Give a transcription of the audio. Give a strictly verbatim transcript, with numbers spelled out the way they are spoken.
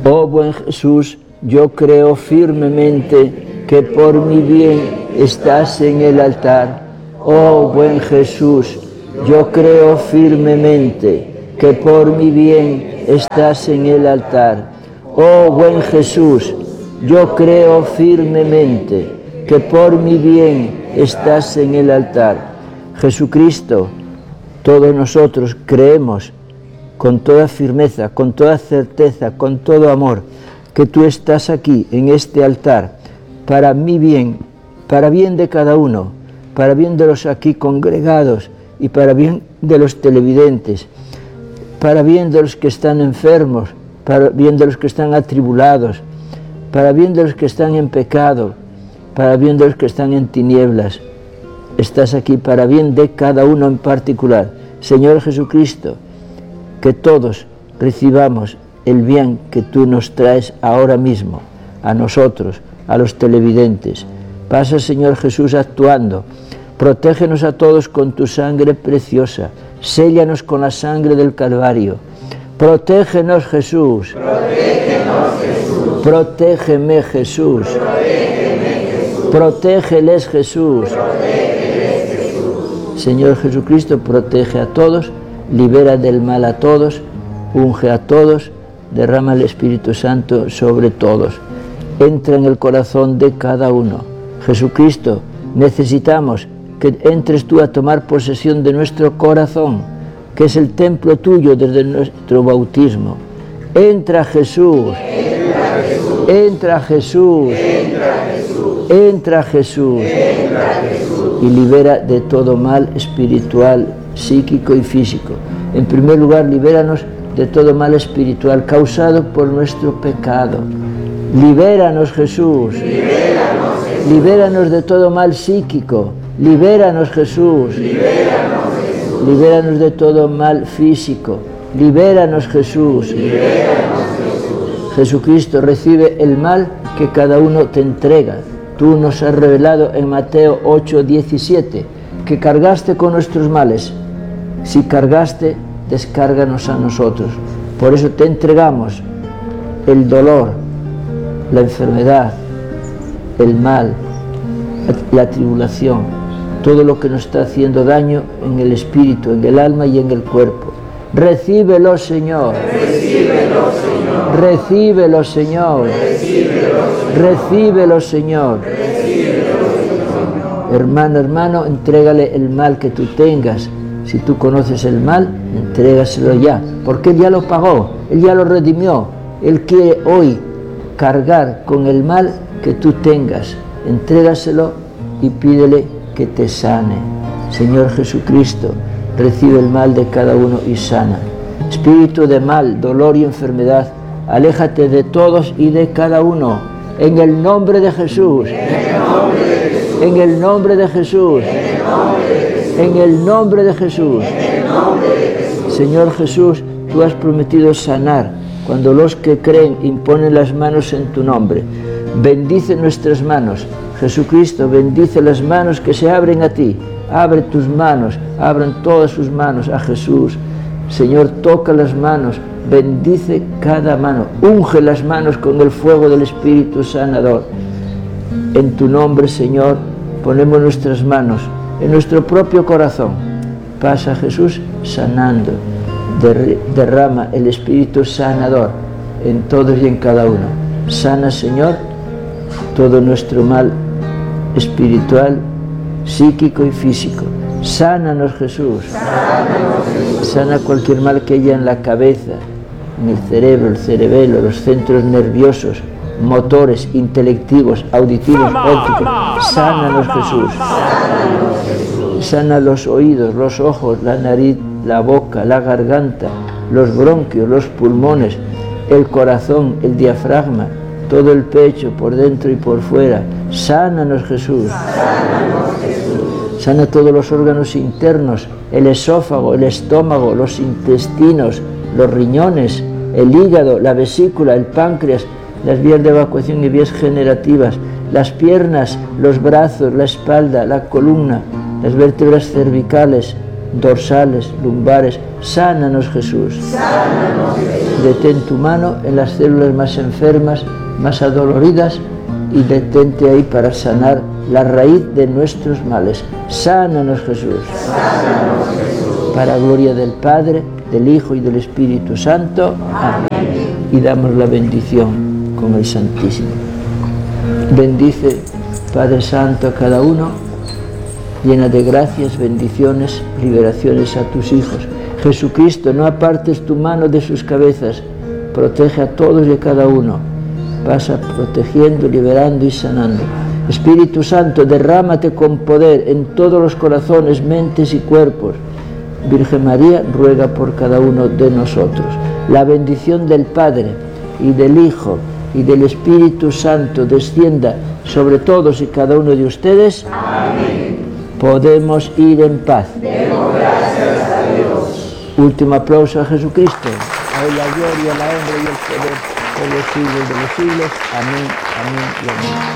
Oh buen Jesús, yo creo firmemente que por mi bien estás en el altar. Oh buen Jesús, yo creo firmemente que por mi bien estás en el altar. Oh buen Jesús, yo creo firmemente que por mi bien estás en el altar. Jesucristo, todos nosotros creemos con toda firmeza, con toda certeza, con todo amor, que tú estás aquí en este altar para mi bien, para bien de cada uno, para bien de los aquí congregados y para bien de los televidentes, para bien de los que están enfermos, para bien de los que están atribulados, para bien de los que están en pecado, para bien de los que están en tinieblas. Estás aquí para bien de cada uno en particular. Señor Jesucristo, que todos recibamos el bien que tú nos traes ahora mismo, a nosotros, a los televidentes. Pasa, Señor Jesús, actuando. Protégenos a todos con tu sangre preciosa. Séllanos con la sangre del Calvario. Protégenos, Jesús. Protégenos, Jesús. Protégeme, Jesús. Protégeme, Jesús. Protégeles, Jesús. Protégeles, Jesús. Señor Jesucristo, protege a todos, libera del mal a todos, unge a todos, derrama el Espíritu Santo sobre todos. Entra en el corazón de cada uno. Jesucristo, necesitamos que entres tú a tomar posesión de nuestro corazón, que es el templo tuyo desde nuestro bautismo. Entra Jesús, Entra Jesús. entra Jesús, Entra Jesús. entra Jesús, Entra Jesús. y libera de todo mal espiritual, psíquico y físico. En primer lugar, libéranos de todo mal espiritual causado por nuestro pecado. Libéranos, Jesús. Libéranos, Jesús. Libéranos de todo mal psíquico. Libéranos, Jesús. Libéranos, Jesús. Libéranos de todo mal físico. Libéranos, Jesús. Libéranos, Jesús. Jesucristo, recibe el mal que cada uno te entrega. Tú nos has revelado en Mateo ocho, diecisiete, que cargaste con nuestros males. Si cargaste, descárganos a nosotros. Por eso te entregamos el dolor, la enfermedad, el mal, la tribulación, todo lo que nos está haciendo daño en el espíritu, en el alma y en el cuerpo. Recíbelo, Señor. Recíbelo, Señor. Recíbelo, Señor. Recíbelo, Señor. Hermano, hermano, entrégale el mal que tú tengas. Si tú conoces el mal, entrégaselo ya, porque Él ya lo pagó, Él ya lo redimió. Él quiere hoy cargar con el mal que tú tengas. Entrégaselo y pídele que te sane. Señor Jesucristo, recibe el mal de cada uno y sana. Espíritu de mal, dolor y enfermedad, aléjate de todos y de cada uno. En el nombre de Jesús. En el nombre de Jesús. En el nombre de Jesús. Señor Jesús, tú has prometido sanar cuando los que creen imponen las manos en tu nombre. Bendice nuestras manos. Jesucristo, bendice las manos que se abren a ti. Abre tus manos, abran todas sus manos a Jesús. Señor, toca las manos, bendice cada mano, unge las manos con el fuego del Espíritu Sanador. En tu nombre, Señor, ponemos nuestras manos en nuestro propio corazón. Pasa Jesús sanando, derrama el Espíritu Sanador en todos y en cada uno. Sana, Señor, todo nuestro mal espiritual, psíquico y físico. Sánanos, Jesús. Sana cualquier mal que haya en la cabeza, en el cerebro, el cerebelo, los centros nerviosos, motores, intelectivos, auditivos, ópticos. Sánanos, Jesús. Sana los oídos, los ojos, la nariz, la boca, la garganta, los bronquios, los pulmones, el corazón, el diafragma, todo el pecho, por dentro y por fuera. Sánanos, Jesús. Sana todos los órganos internos, el esófago, el estómago, los intestinos, los riñones, el hígado, la vesícula, el páncreas, las vías de evacuación y vías generativas, las piernas, los brazos, la espalda, la columna, las vértebras cervicales, dorsales, lumbares. Sánanos, Jesús. Sánanos, Jesús. Detén tu mano en las células más enfermas, más adoloridas, y detente ahí para sanar la raíz de nuestros males. Sánanos, Jesús. Sánanos, Jesús. Para gloria del Padre, del Hijo y del Espíritu Santo. Amén. Y damos la bendición con el Santísimo. Bendice, Padre Santo, a cada uno. Llena de gracias, bendiciones, liberaciones a tus hijos. Jesucristo, no apartes tu mano de sus cabezas. Protege a todos y a cada uno. Pasa protegiendo, liberando y sanando. Espíritu Santo, derrámate con poder en todos los corazones, mentes y cuerpos. Virgen María, ruega por cada uno de nosotros. La bendición del Padre y del Hijo y del Espíritu Santo descienda sobre todos y cada uno de ustedes. Amén. Podemos ir en paz. Demos gracias a Dios. Último aplauso a Jesucristo. A Él la gloria, la honra y el poder por los siglos de los siglos. Amén, amén y amén.